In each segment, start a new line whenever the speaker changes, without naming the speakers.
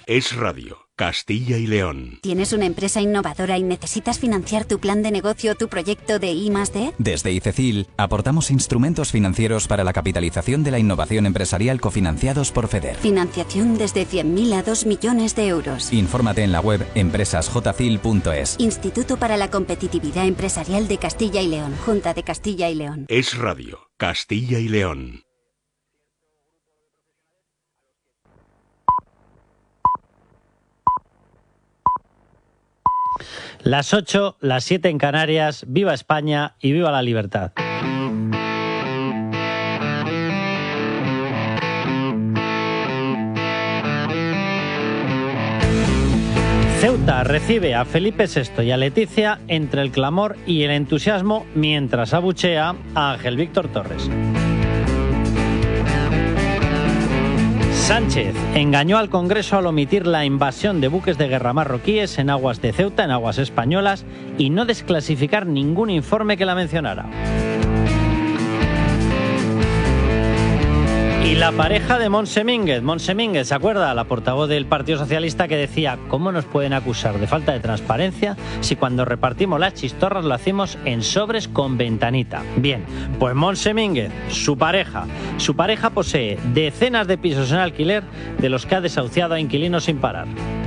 Es Radio, Castilla y León.
¿Tienes una empresa innovadora y necesitas financiar tu plan de negocio o tu proyecto de I+D?
Desde ICECIL aportamos instrumentos financieros para la capitalización de la innovación empresarial cofinanciados por FEDER.
Financiación desde 100.000 a 2 millones de euros.
Infórmate en la web empresasjcil.es.
Instituto para la Competitividad Empresarial de Castilla y León. Junta de Castilla y León.
Es Radio, Castilla y León.
Las 8, las 7 en Canarias. Viva España y viva la libertad. Ceuta recibe a Felipe VI y a Leticia entre el clamor y el entusiasmo mientras abuchea a Ángel Víctor Torres. Sánchez engañó al Congreso al omitir la invasión de buques de guerra marroquíes en aguas de Ceuta, en aguas españolas, y no desclasificar ningún informe que la mencionara. Y la pareja de Montse Mínguez, ¿se acuerda? La portavoz del Partido Socialista que decía: ¿cómo nos pueden acusar de falta de transparencia si cuando repartimos las chistorras lo hacemos en sobres con ventanita? Bien, pues Montse Mínguez, su pareja posee decenas de pisos en alquiler de los que ha desahuciado a inquilinos sin parar.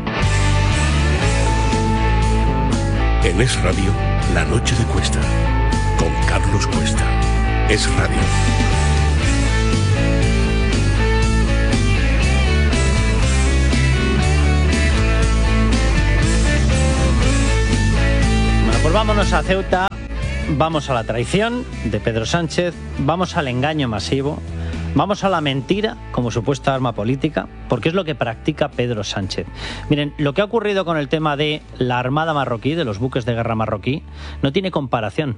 En Es Radio, la noche de Cuesta, con Carlos Cuesta. Es Radio.
Pues vámonos a Ceuta, vamos a la traición de Pedro Sánchez, vamos al engaño masivo, vamos a la mentira como supuesta arma política, porque es lo que practica Pedro Sánchez. Miren, lo que ha ocurrido con el tema de la armada marroquí, de los buques de guerra marroquí, no tiene comparación.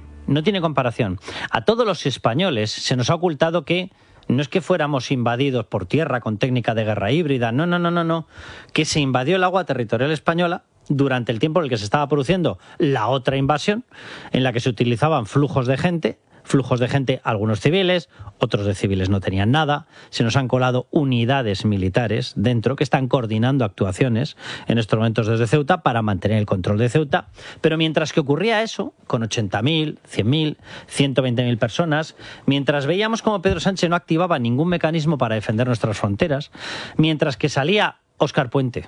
A todos los españoles se nos ha ocultado que no es que fuéramos invadidos por tierra con técnica de guerra híbrida, no, que se invadió el agua territorial española durante el tiempo en el que se estaba produciendo la otra invasión, en la que se utilizaban flujos de gente, algunos civiles, otros de civiles no tenían nada. Se nos han colado unidades militares dentro que están coordinando actuaciones en estos momentos desde Ceuta para mantener el control de Ceuta. Pero mientras que ocurría eso, con 80.000, 100.000, 120.000 personas, mientras veíamos como Pedro Sánchez no activaba ningún mecanismo para defender nuestras fronteras, mientras que salía Óscar Puente,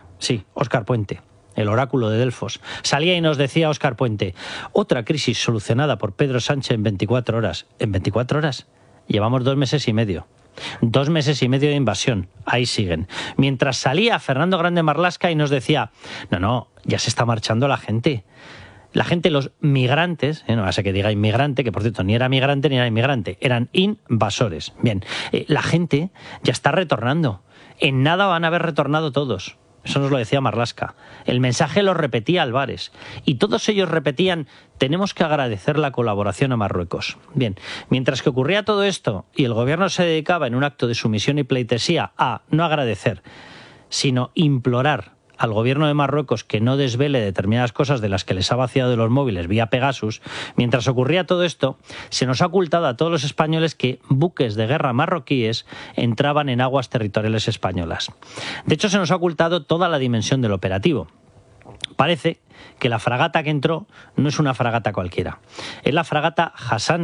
el oráculo de Delfos, salía y nos decía Óscar Puente: otra crisis solucionada por Pedro Sánchez en 24 horas. ¿En 24 horas? Llevamos 2 meses y medio. 2 meses y medio de invasión. Ahí siguen. Mientras salía Fernando Grande Marlaska y nos decía: no, ya se está marchando la gente. La gente, los migrantes, no hace que diga inmigrante, que por cierto ni era migrante ni era inmigrante, eran invasores. Bien, la gente ya está retornando. En nada van a haber retornado todos. Eso nos lo decía Marlaska. El mensaje lo repetía Álvarez. Y todos ellos repetían: tenemos que agradecer la colaboración a Marruecos. Bien, mientras que ocurría todo esto y el gobierno se dedicaba en un acto de sumisión y pleitesía a no agradecer, sino implorar al gobierno de Marruecos que no desvele determinadas cosas de las que les ha vaciado de los móviles vía Pegasus, mientras ocurría todo esto, se nos ha ocultado a todos los españoles que buques de guerra marroquíes entraban en aguas territoriales españolas. De hecho, se nos ha ocultado toda la dimensión del operativo. Parece que la fragata que entró no es una fragata cualquiera. Es la fragata Hassan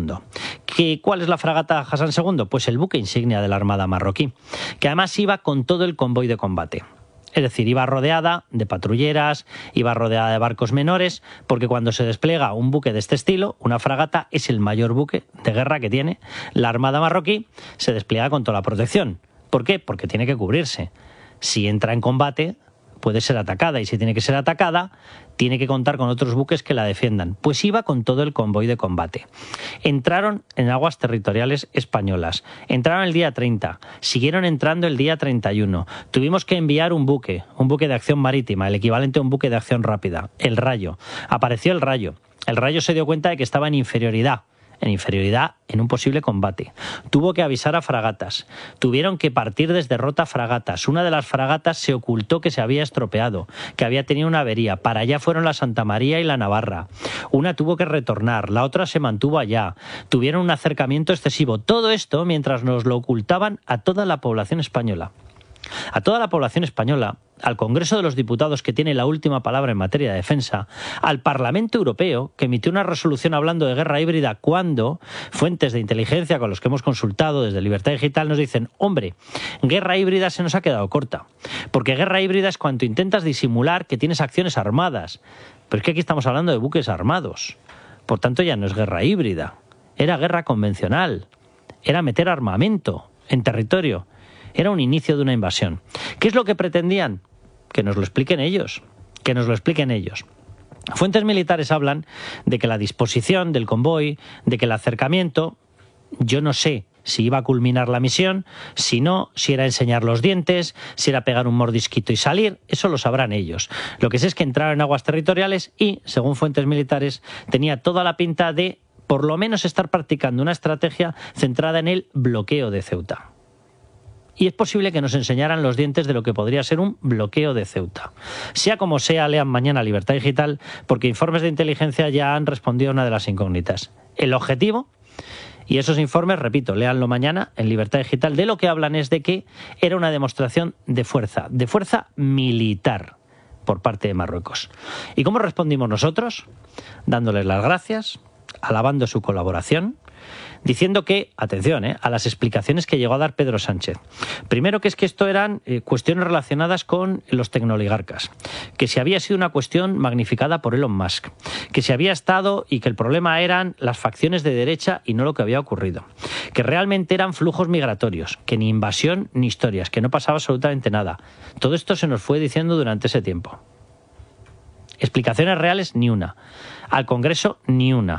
II. ¿Cuál es la fragata Hassan II? Pues el buque insignia de la Armada marroquí, que además iba con todo el convoy de combate. Es decir, iba rodeada de patrulleras, iba rodeada de barcos menores, porque cuando se despliega un buque de este estilo, una fragata es el mayor buque de guerra que tiene la Armada marroquí, se despliega con toda la protección. ¿Por qué? Porque tiene que cubrirse. Si entra en combate, puede ser atacada, y si tiene que ser atacada, tiene que contar con otros buques que la defiendan. Pues iba con todo el convoy de combate. Entraron en aguas territoriales españolas. Entraron el día 30, siguieron entrando el día 31. Tuvimos que enviar un buque de acción marítima, el equivalente a un buque de acción rápida, el Rayo. Apareció el Rayo. El Rayo se dio cuenta de que estaba en inferioridad en un posible combate. Tuvo que avisar a fragatas. Tuvieron que partir desde Rota fragatas. Una de las fragatas se ocultó que se había estropeado, que había tenido una avería. Para allá fueron la Santa María y la Navarra. Una tuvo que retornar, la otra se mantuvo allá. Tuvieron un acercamiento excesivo. Todo esto mientras nos lo ocultaban a toda la población española. A toda la población española al Congreso de los Diputados, que tiene la última palabra en materia de defensa, al Parlamento Europeo, que emitió una resolución hablando de guerra híbrida cuando fuentes de inteligencia con los que hemos consultado desde Libertad Digital nos dicen, hombre, guerra híbrida se nos ha quedado corta, porque guerra híbrida es cuando intentas disimular que tienes acciones armadas, pero es que aquí estamos hablando de buques armados, por tanto ya no es guerra híbrida, era guerra convencional, era meter armamento en territorio, era un inicio de una invasión. ¿Qué es lo que pretendían? Que nos lo expliquen ellos, que nos lo expliquen ellos. Fuentes militares hablan de que la disposición del convoy, de que el acercamiento, yo no sé si iba a culminar la misión, si no, si era enseñar los dientes, si era pegar un mordisquito y salir, eso lo sabrán ellos. Lo que sé es que entraron en aguas territoriales y, según fuentes militares, tenía toda la pinta de, por lo menos, estar practicando una estrategia centrada en el bloqueo de Ceuta. Y es posible que nos enseñaran los dientes de lo que podría ser un bloqueo de Ceuta. Sea como sea, lean mañana Libertad Digital, porque informes de inteligencia ya han respondido a una de las incógnitas. El objetivo, y esos informes, repito, léanlo mañana en Libertad Digital, de lo que hablan es de que era una demostración de fuerza militar por parte de Marruecos. ¿Y cómo respondimos nosotros? Dándoles las gracias, alabando su colaboración, diciendo que, atención, a las explicaciones que llegó a dar Pedro Sánchez. Primero, que es que esto eran cuestiones relacionadas con los tecnooligarcas, que si había sido una cuestión magnificada por Elon Musk, que si había estado y que el problema eran las facciones de derecha y no lo que había ocurrido, que realmente eran flujos migratorios, que ni invasión ni historias, que no pasaba absolutamente nada. Todo esto se nos fue diciendo durante ese tiempo. Explicaciones reales, ni una. Al Congreso, ni una.